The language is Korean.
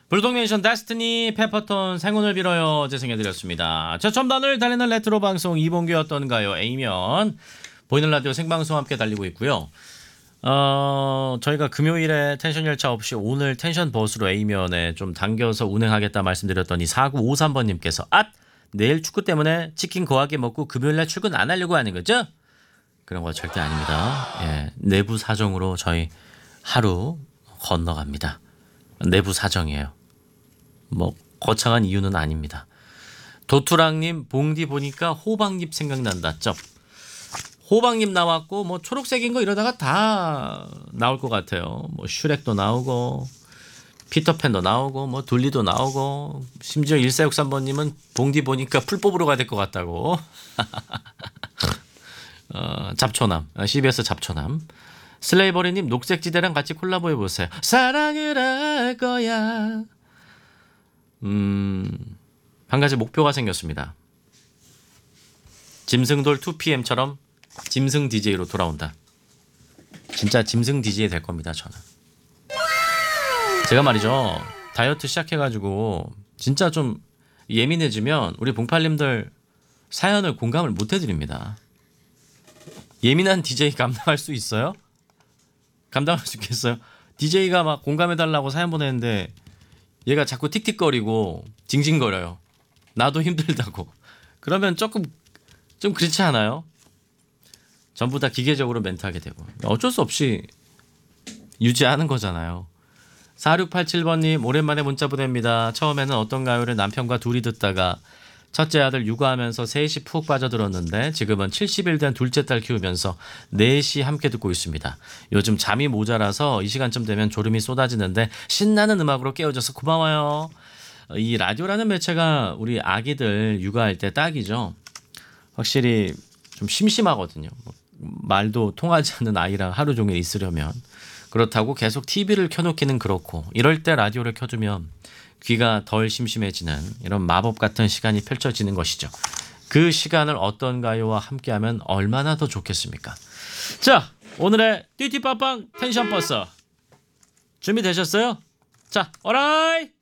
불독맨션 데스티니 페퍼톤 생운을 빌어요 재생해드렸습니다. 최첨단을 달리는 레트로 방송 이봉규 어떤가요? A면 보이는 라디오 생방송 함께 달리고 있고요. 저희가 금요일에 텐션 열차 없이 오늘 텐션 버스로 A면에 좀 당겨서 운행하겠다 말씀드렸더니 4953번님께서 내일 축구 때문에 치킨 거하게 먹고 금요일날 출근 안 하려고 하는 거죠? 그런 거 절대 아닙니다. 예, 내부 사정으로 저희 하루 건너갑니다. 내부 사정이에요. 뭐 거창한 이유는 아닙니다. 도투랑님 봉디 보니까 호박잎 생각난다. 쩝. 호박잎 나왔고 뭐 초록색인 거 이러다가 다 나올 것 같아요. 뭐 슈렉도 나오고 피터팬도 나오고 뭐 둘리도 나오고 심지어 1463번님은 봉디 보니까 풀 뽑으러 가야 될 것 같다고. 잡초남 CBS 잡초남. 슬레이버리님 녹색지대랑 같이 콜라보해 보세요. 사랑을 할 거야. 한 가지 목표가 생겼습니다. 짐승돌 2PM처럼 짐승 DJ로 돌아온다. 진짜 짐승 DJ 될 겁니다. 저는. 제가 말이죠. 다이어트 시작해가지고 진짜 좀 예민해지면 우리 봉팔님들 사연을 공감을 못 해드립니다. 예민한 DJ 감당할 수 있어요? 감당할 수 있겠어요? DJ가 막 공감해달라고 사연 보내는데 얘가 자꾸 틱틱거리고 징징거려요. 나도 힘들다고. 그러면 조금 좀 그렇지 않아요? 전부 다 기계적으로 멘트하게 되고 어쩔 수 없이 유지하는 거잖아요. 4687번님 오랜만에 문자 보냅니다. 처음에는 어떤가요를 남편과 둘이 듣다가 첫째 아들 육아하면서 셋이 푹 빠져들었는데 지금은 70일 된 둘째 딸 키우면서 4시 함께 듣고 있습니다. 요즘 잠이 모자라서 이 시간쯤 되면 졸음이 쏟아지는데 신나는 음악으로 깨워줘서 고마워요. 이 라디오라는 매체가 우리 아기들 육아할 때 딱이죠. 확실히 좀 심심하거든요. 말도 통하지 않는 아이랑 하루 종일 있으려면. 그렇다고 계속 TV를 켜놓기는 그렇고 이럴 때 라디오를 켜두면 귀가 덜 심심해지는 이런 마법 같은 시간이 펼쳐지는 것이죠. 그 시간을 어떤가요와 함께하면 얼마나 더 좋겠습니까? 자, 오늘의 띠띠빠빵 텐션 버스 준비되셨어요? 자, 어라이!